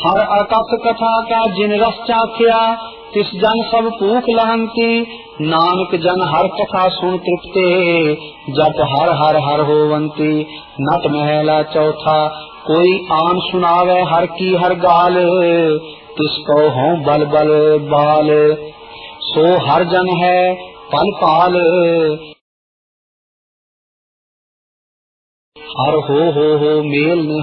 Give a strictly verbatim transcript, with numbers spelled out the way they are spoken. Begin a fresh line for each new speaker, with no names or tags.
हर अकथ कथा का जिन रस चाख्या, तिस जन सब भूख लहंती। नानक जन हर कथा सुन तृप्ते, जप हर हर हर होवंती। नट महला चौथा, कोई आन सुनावे हर की हर गाल। तिसको हों बल बल बाल, सो हर जन है पल पाल। हर हो हो हो मेल